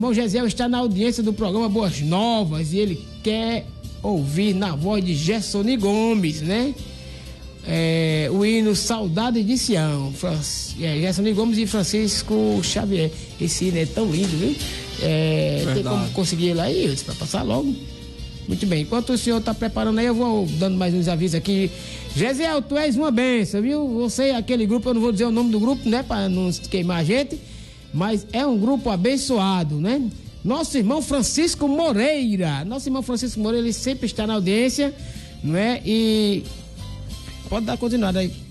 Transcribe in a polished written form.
Irmão Gesiel está na audiência do programa Boas Novas e ele quer ouvir na voz de Gersoni Gomes, né? O hino Saudade de Sião. Gersoni Gomes e Francisco Xavier. Esse hino é tão lindo, viu? Tem como conseguir ele aí, para passar logo? Muito bem, enquanto o senhor está preparando aí, eu vou dando mais uns avisos aqui. Gesiel, tu és uma benção, viu? Você, aquele grupo, eu não vou dizer o nome do grupo, né? Para não queimar a gente, mas é um grupo abençoado, né? Nosso irmão Francisco Moreira, ele sempre está na audiência, não é? E pode dar continuidade aí.